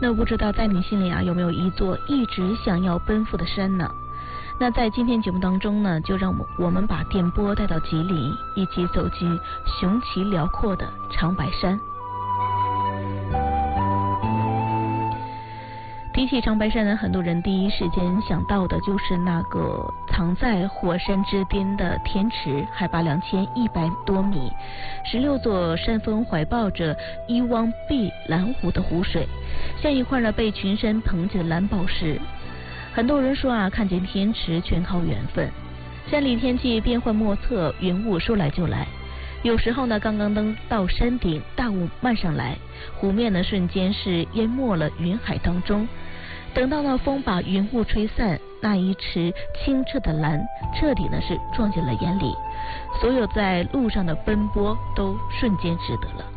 那不知道在你心里啊，有没有一座一直想要奔赴的山呢？那在今天节目当中呢，就让我们把电波带到吉林，一起走进雄奇辽阔的长白山。提起长白山呢，很多人第一时间想到的就是那个藏在火山之巅的天池，海拔2100多米，16座山峰怀抱着一望碧蓝湖的湖水，像一块被群山捧起的蓝宝石。很多人说啊，看见天池全靠缘分。山里天气变幻莫测，云雾说来就来。有时候呢，刚刚登到山顶，大雾漫上来，湖面呢瞬间是淹没了云海当中。等到那风把云雾吹散，那一池清澈的蓝彻底呢是撞进了眼里，所有在路上的奔波都瞬间值得了。